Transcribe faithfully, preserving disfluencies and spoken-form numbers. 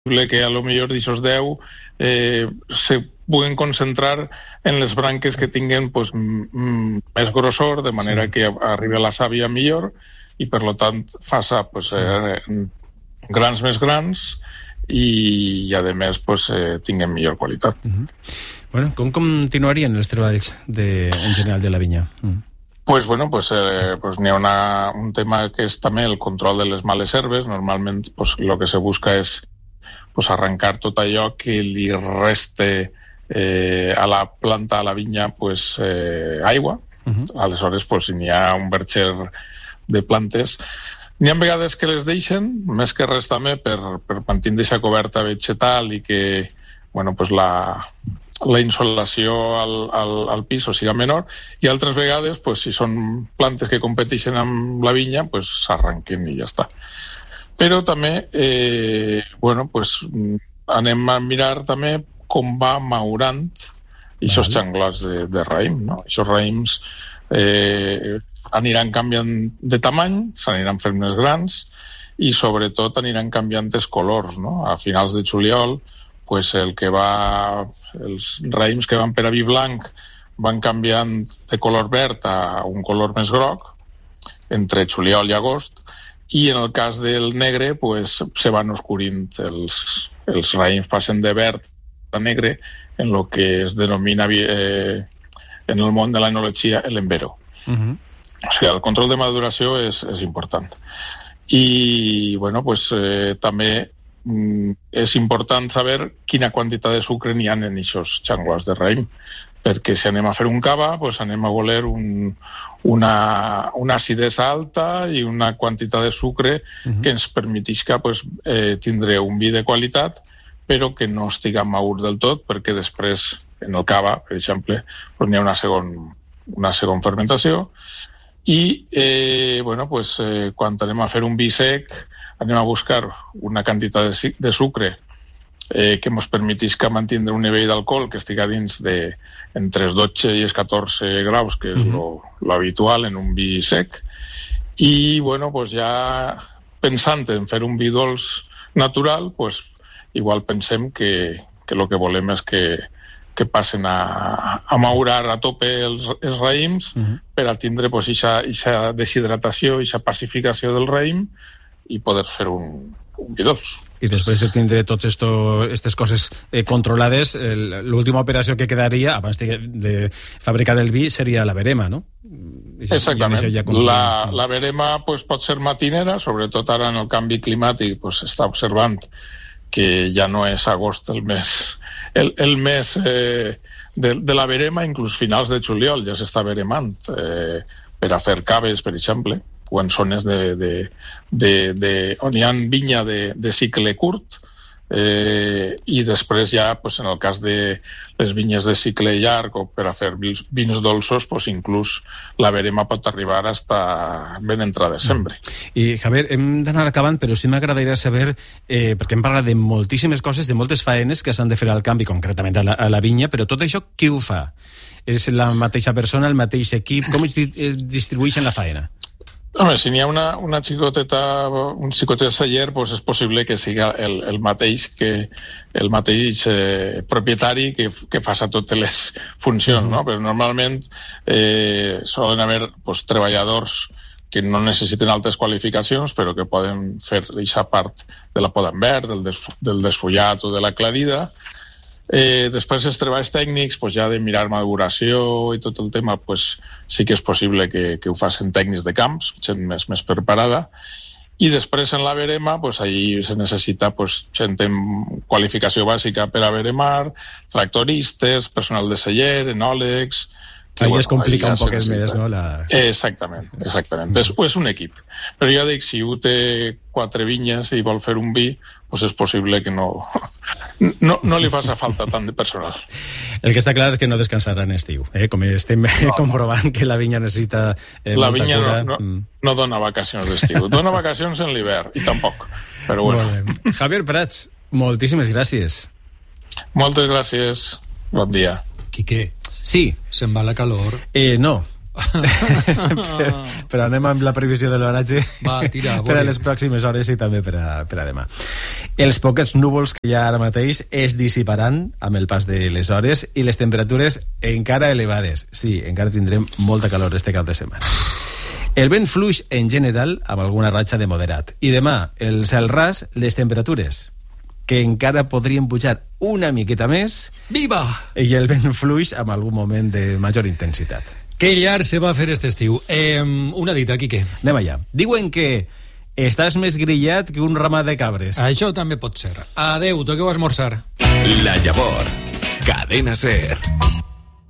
que a lo millor d'aixòs deu eh, se puguen concentrar en les branques que tinguen pues, m- més grossor, de manera sí. que arribi a la sàvia millor i per lo tant faça pues, sí. eh, grans més grans i, i a més pues, eh, tinguen millor qualitat. Uh-huh. Bueno, com continuarien els treballs de, en general de la vinya? Uh. Pues bueno, pues, eh, pues n'hi ha una, un tema que és també el control de les males herbes. Normalment pues, el que se busca és pues, arrencar tot allò que li reste eh, a la planta, a la vinya, pues, eh, aigua. Uh-huh. Aleshores, pues, si n'hi ha un verger de plantes, n'hi ha vegades que les deixen, més que res també per, per mantenir aquesta coberta vegetal i que bueno, pues, la, la insolació al, al, al pis siga menor, i altres vegades, pues, si són plantes que competeixen amb la vinya, pues, s'arrenquen i ja està. Però també eh, bueno, pues, anem a mirar també com va maurant aquests xanglots de, de raïm. No? Aquests raïms eh, aniran canviant de tamany, s'aniran fent més grans i sobretot aniran canviant els colors. No? A finals de juliol, pues, el que va, els raïms que van per a vi blanc van canviant de color verd a un color més groc entre juliol i agost, i en el cas del negre pues, se van oscurint els, els raïms, passen de verd a negre en el que es denomina eh, en el món de l'enologia l'embero. Uh-huh. O sigui, el control de maduració és, és important. I bueno, pues, eh, també mm, és important saber quina quantitat de sucre n'hi ha en aquests xanglots de raïm, perquè si anem a fer un cava, pues anem a voler un, una, una acidesa alta i una quantitat de sucre uh-huh. que ens permetisca pues, eh, tindre un vi de qualitat, però que no estiga maur del tot, perquè després, en el cava, per exemple, pues, n'hi ha una segon, una segon fermentació, i eh, bueno, pues, eh, quan anem a fer un vi sec, anem a buscar una quantitat de, de sucre Eh, que ens permetisca mantenir un nivell d'alcohol que estiga dins de entre els dotze i els catorze graus, que és uh-huh. lo, lo habitual en un vi sec. I, bueno, pues ja pensant en fer un vi dolç natural, pues igual pensem que, que lo que volem és que, que passen a, a maurar a tope els, els raïms uh-huh. per a tindre pues, ixa, ixa deshidratació, ixa pacificació del raïm i poder fer un, un vi dolç. I després de tindre totes aquestes coses eh, controlades, l'última operació que quedaria abans de, de fabricar el vi seria la verema, no? Exactament. Ja la, la verema pues, pot ser matinera, sobretot ara en el canvi climàtic pues, s'està observant que ja no és agost el mes, el, el mes eh, de, de la verema, inclús finals de juliol ja s'està veremant eh, per a fer caves, per exemple, o en zones de, de, de, de, on hi ha vinya de, de cicle curt, eh, i després ja, pues, en el cas de les vinyes de cicle llarg o per a fer vins, vins dolços, pues, inclús la verema pot arribar hasta ben entrar desembre. I, Javier, hem d'anar acabant, però sí m'agradaria saber, eh, perquè hem parlat de moltíssimes coses, de moltes faenes que s'han de fer al camp, i concretament a la, a la vinya, però tot això qui ho fa? És la mateixa persona, el mateix equip? Com es, es distribueixen la faena? Home, si n'hi ha una, una xicoteta, un xicotet celler, pues és possible que siga el, el mateix que el mateix eh, propietari que, que faça totes les funcions, mm. no? Però normalment eh, solen haver pues, treballadors que no necessiten altes qualificacions, però que poden fer aquesta part de la poda en verd, del, des, del desfullat o de la clarida. Eh, després els treballs tècnics, pues, ja de mirar maduració i tot el tema, pues, sí que és possible que, que ho facin tècnics de camps, gent més, més preparada. I després en la verema, pues, allí se necessita pues, gent amb qualificació bàsica per a veremar, tractoristes, personal de celler, enòlegs... Que, ahí bueno, es complica un poc més, no? La... Exactament, exactament. Després un equip. Però ja dic, si un té quatre vinyes i vol fer un vi, pues és possible que no, no, no li faci falta tant de personal. El que està clar és que no descansarà en estiu, eh? Com estem no, comprovant no. que la vinya necessita eh, la molta vinya cura. No, no, no dona vacacions d'estiu, dona vacacions en l'hivern, i tampoc. Però bueno. Javier Prats, moltíssimes gràcies. Moltes gràcies, bon dia. Quique, sí. se'n va la calor. Eh, no, però, però anem amb la previsió de l'oratge per a les pròximes hores i també per a, per a demà. Els poquets núvols que hi ha ara mateix es dissiparan amb el pas de les hores i les temperatures encara elevades. Sí, encara tindrem molta calor este cap de setmana. El vent fluix en general amb alguna ratxa de moderat. I demà, el cel ras, les temperatures que encara podrien pujar una miqueta més. Viva! I el vent fluix amb algun moment de major intensitat. Que llarg se va fer este estiu. Eh, una dita, Quique. Anem allà. Diuen que estàs més grillat que un ramat de cabres. Això també pot ser. Adeu, toqueu a esmorzar. La Llavor. Cadena SER.